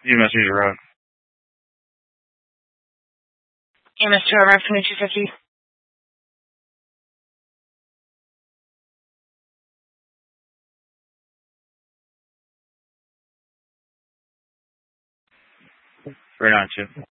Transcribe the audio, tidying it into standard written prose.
EMS user road. EMS 2, I'm from 250. Three nine two.